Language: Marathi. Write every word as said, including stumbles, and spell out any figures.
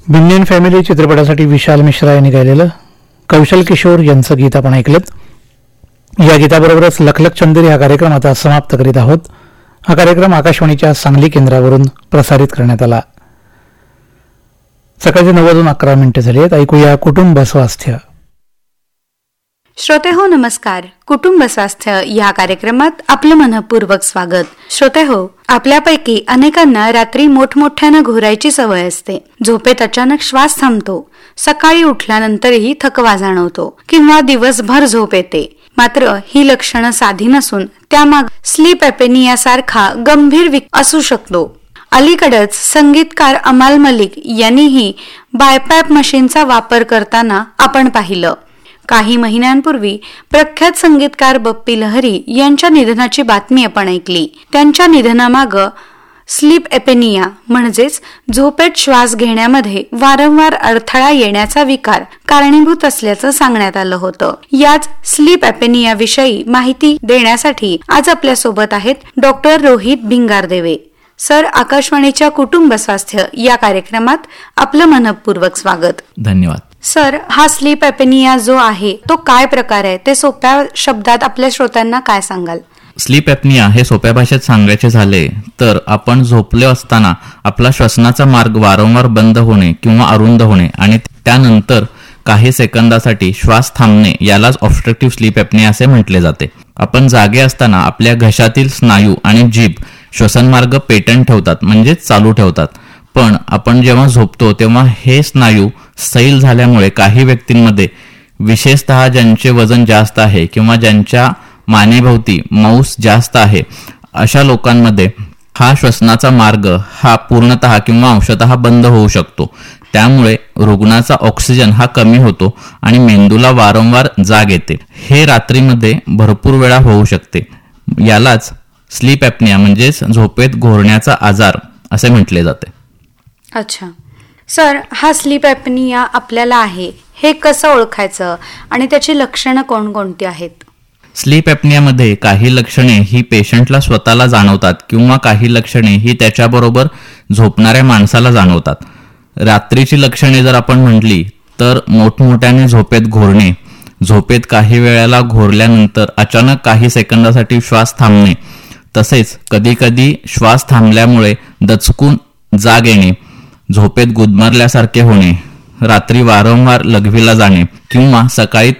बिन्नियन फॅमिली चित्रपटासाठी विशाल मिश्रा यांनी गायलेलं कौशल किशोर यांचं गीत आपण ऐकलं. या गीताबरोबरच लखलख चंदेरी हा कार्यक्रम आता समाप्त करीत आहोत. हा कार्यक्रम आकाशवाणीच्या सांगली केंद्रावरून प्रसारित करण्यात आला. सकाळचे नऊ वाजून अकरा मिनिटे झाली आहेत. ऐकूया कुटुंब स्वास्थ्य. श्रोते हो नमस्कार. कुटुंब स्वास्थ्य या कार्यक्रमात आपलं मनपूर्वक स्वागत. श्रोते हो, आपल्यापैकी अनेकांना रात्री मोठमोठ्यानं घोरायची सवय असते. झोपेत अचानक श्वास थांबतो, सकाळी उठल्यानंतरही थकवा जाणवतो किंवा दिवसभर झोप येते. मात्र ही लक्षणं साधी नसून त्यामाग स्लीप ॲपेनिया सारखा गंभीर विकार असू शकतो. अलीकडेच संगीतकार अमाल मलिक यांनीही बायपॅप मशीनचा वापर करताना आपण पाहिलं. काही महिन्यांपूर्वी प्रख्यात संगीतकार बप्पी लहरी यांच्या निधनाची बातमी आपण ऐकली. त्यांच्या निधनामागं स्लीप ॲपेनिया म्हणजेच झोपेत श्वास घेण्यामध्ये वारंवार अडथळा येण्याचा विकार कारणीभूत असल्याचं सांगण्यात आलं होतं. याच स्लीप ॲपेनिया विषयी माहिती देण्यासाठी आज आपल्या सोबत आहेत डॉक्टर रोहित भिंगारदेवे. सर, आकाशवाणीच्या कुटुंब स्वास्थ्य या कार्यक्रमात आपलं मनपूर्वक स्वागत. धन्यवाद. सर, हा स्लीप ॲपेनिया जो आहे तो काय प्रकार आहे ते सोप्या शब्दात आपल्या श्रोत्यांना काय सांगाल? स्लीप ॲपनिया हे सोप्या भाषेत सांगायचे झाले तर आपण झोपले असताना आपला श्वसनाचा मार्ग वारंवार बंद होणे किंवा अरुंद होणे आणि त्यानंतर काही सेकंदासाठी श्वास थांबणे यालाच ऑब्स्ट्रक्टिव्ह स्लीप ॲपनिया असे म्हटले जाते. आपण जागे असताना आपल्या घशातील स्नायू आणि जीभ श्वसनमार्ग पेटंट ठेवतात म्हणजेच चालू ठेवतात. पण आपण जेव्हा झोपतो तेव्हा हे स्नायू सैल झाल्यामुळे काही व्यक्तींमध्ये, विशेषतः ज्यांचे वजन जास्त आहे किंवा ज्यांच्या मानेभोवती मौस जास्त आहे, अशा लोकांमध्ये हा श्वसनाचा मार्ग हा पूर्णतः किंवा अंशतः बंद होऊ शकतो. त्यामुळे रुग्णाचा ऑक्सिजन हा कमी होतो आणि मेंदूला वारंवार जाग येते. हे रात्रीमध्ये भरपूर वेळा होऊ शकते. यालाच स्लीप ॲपनिया म्हणजेच झोपेत घोरण्याचा आजार असे म्हटले जाते. अच्छा सर, हा स्लीप ॲपनिया आपल्याला आहे हे कसं ओळखायचं आणि त्याची लक्षणं कोणकोणती आहेत? स्लीप ॲपनियामध्ये काही लक्षणे ही पेशंटला स्वतःला जाणवतात किंवा काही लक्षणे ही त्याच्याबरोबर झोपणाऱ्या माणसाला जाणवतात. रात्रीची लक्षणे जर आपण म्हटली तर मोठमोठ्याने झोपेत घोरणे, झोपेत काही वेळेला घोरल्यानंतर अचानक काही सेकंदासाठी श्वास थांबणे, तसेच कधीकधी श्वास थांबल्यामुळे दचकून जाग येणे, झोपेत गुदमरल्यासारखे होणे, रात्री वारंवार लघवीला जाणे किंवा सकाळी